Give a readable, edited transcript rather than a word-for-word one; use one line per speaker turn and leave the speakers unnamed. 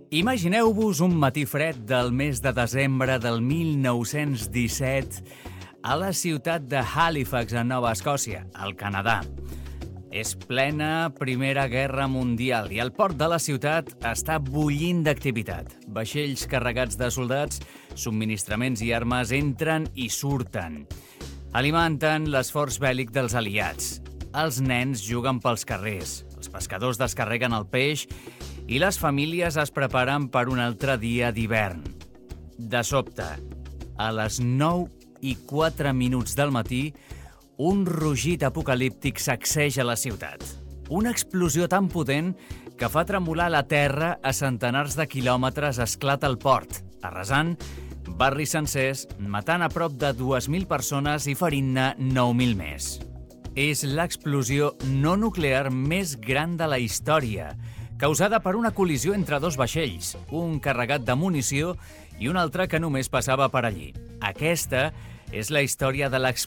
Imagineu-vos un matí fred del mes de desembre del 1917 a la ciutat de Halifax, a Nova Escòcia, al Canadà. És plena Primera Guerra Mundial i el port de la ciutat està bullint d'activitat. Vaixells carregats de soldats, subministraments i armes entren i surten. Alimenten l'esforç bèl·lic dels aliats. Els nens juguen pels carrers, els pescadors descarreguen el peix i les famílies es preparen per un altre dia d'hivern. De sobte, a les 9:04 del matí, un rugit apocalíptic sacseja la ciutat. Una explosió tan potent que fa tremolar la terra a centenars de quilòmetres esclata al port, arrasant barris sencers, matant a prop de 2.000 persones i ferint-ne 9.000 més. És l'explosió no nuclear més gran de la història, causada per una col·lisió entre dos vaixells, un carregat de munició i un altre que només passava per allí. Aquesta és la història de l'explosió